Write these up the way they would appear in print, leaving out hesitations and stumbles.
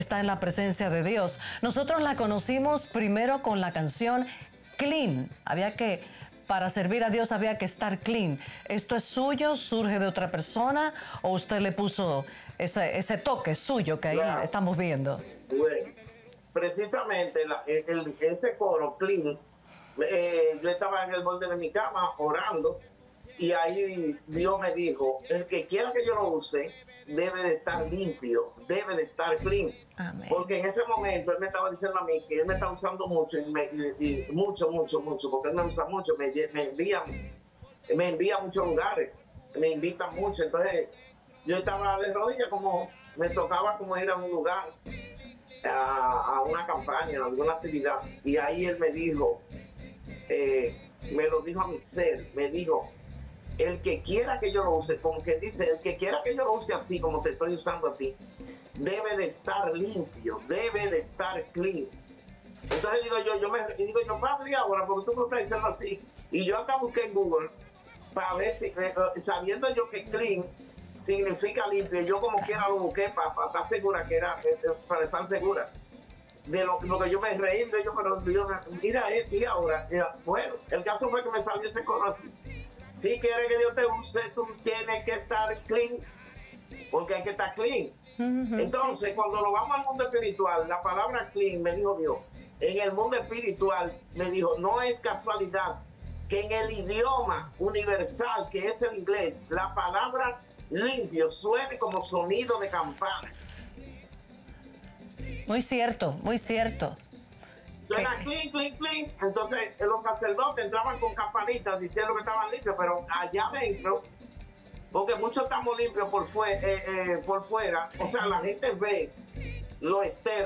está en la presencia de Dios. Nosotros la conocimos primero con la canción Clean. Para servir a Dios había que estar clean. ¿Esto es suyo? ¿Surge de otra persona? ¿O usted le puso ese toque suyo que ahí estamos viendo? Bueno, precisamente ese coro, Clean, yo estaba en el borde de mi cama orando y ahí Dios me dijo, el que quiera que yo lo use debe de estar limpio, debe de estar clean. Amén. Porque en ese momento él me estaba diciendo a mí que él me está usando mucho y mucho, porque él me usa mucho, me envía a muchos lugares, me invita mucho. Entonces yo estaba de rodillas, como me tocaba como ir a un lugar, a una campaña, a alguna actividad, y ahí él me dijo, me lo dijo a mi ser, me dijo, el que quiera que yo lo use, como que dice, el que quiera que yo lo use así como te estoy usando a ti, debe de estar limpio, debe de estar clean. Entonces digo yo, padre, ahora, porque tú me estás diciendo así, y yo acá busqué en Google para ver si, sabiendo yo que clean significa limpio, yo como quiera lo busqué para estar segura que era, para estar segura de lo que yo me reí, de yo, pero mira, y ahora, bueno, el caso fue que me salió ese coro así. Si quieres que Dios te use, tú tienes que estar clean, porque hay que estar clean. Entonces, cuando nos vamos al mundo espiritual, la palabra clean, me dijo Dios, en el mundo espiritual, me dijo, no es casualidad que en el idioma universal, que es el inglés, la palabra limpio suene como sonido de campana. Muy cierto, muy cierto. Suena clean, clean, clean. Entonces los sacerdotes entraban con campanitas diciendo que estaban limpios, pero allá adentro, porque muchos estamos limpios por fuera, o sea, la gente ve lo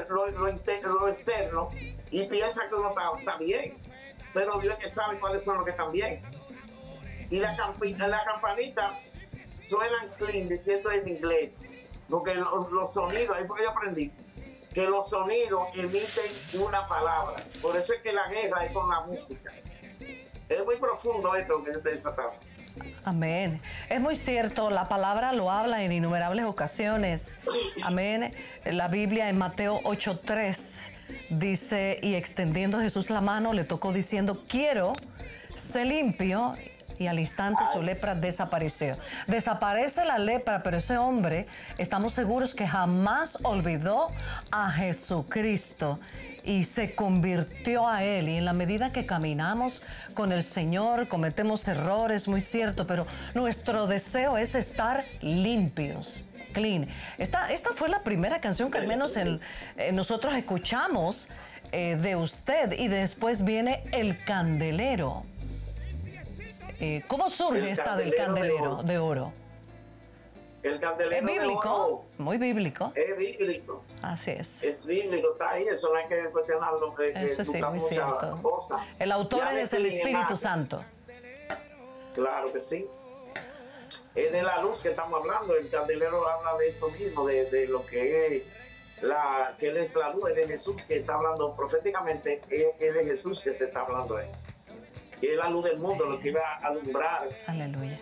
externo y piensa que uno está bien, pero Dios es que sabe cuáles son los que están bien. Y la campanita suenan clean, diciendo en inglés, porque los sonidos, ahí fue que yo aprendí, que los sonidos emiten una palabra. Por eso es que la guerra es con la música. Es muy profundo esto que yo estoy desatando. Amén. Es muy cierto, la palabra lo habla en innumerables ocasiones. Amén. La Biblia en Mateo 8:3 dice, y extendiendo Jesús la mano, le tocó diciendo, quiero ser limpio. Y al instante su lepra desapareció. Desaparece la lepra, pero ese hombre, estamos seguros que jamás olvidó a Jesucristo y se convirtió a Él. Y en la medida que caminamos con el Señor, cometemos errores, muy cierto, pero nuestro deseo es estar limpios. Clean. Esta fue la primera canción que al menos nosotros escuchamos de usted, y después viene El Candelero. ¿Cómo surge esta del candelero de oro? El candelero ¿Es bíblico? de oro. Muy bíblico. Es bíblico. Así es. Es bíblico, está ahí, eso no hay que cuestionarlo. Eso sí, muy cierto. El autor es el Espíritu Santo. Claro que sí. Es de la luz que estamos hablando. El candelero habla de eso mismo, de lo que es que Él es la luz, es de Jesús que está hablando proféticamente, es de Jesús que se está hablando ahí. Que es la luz del mundo, lo que iba a alumbrar. Aleluya.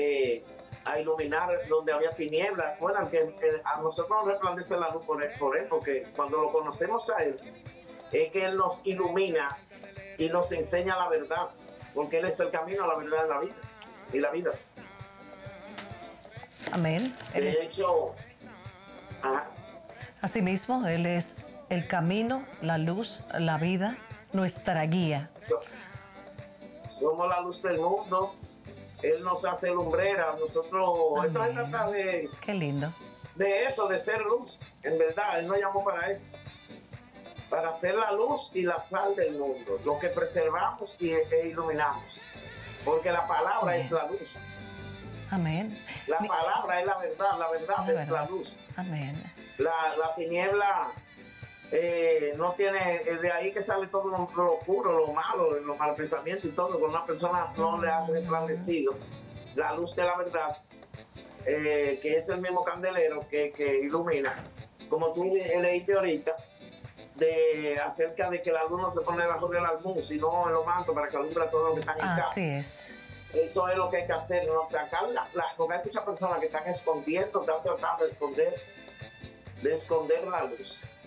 A iluminar donde había tinieblas. Bueno, que a nosotros nos resplandece la luz por él, porque cuando lo conocemos a Él, es que Él nos ilumina y nos enseña la verdad, porque Él es el camino, la verdad y la vida. Amén. De hecho, asimismo, Él es el camino, la luz, la vida, nuestra guía. Somos la luz del mundo. Él nos hace lumbrera. Nosotros, esto se trata de... Qué lindo. De eso, de ser luz. En verdad, Él nos llamó para eso. Para ser la luz y la sal del mundo. Lo que preservamos e iluminamos. Porque la palabra es la luz. Amén. La palabra es la verdad es la luz. Amén. La tiniebla no tiene, de ahí que sale todo lo oscuro, lo malo, los malos pensamientos y todo, con una persona no le ha resplandecido la luz de la verdad, que es el mismo candelero que ilumina, como tú leíste ahorita, acerca de que la luz no se pone debajo del almud, sino en los mantos para que alumbra a todos los que están en casa. Así es. Eso es lo que hay que hacer, ¿no? Sacar porque hay muchas personas que están escondiendo, están tratando de esconder la luz.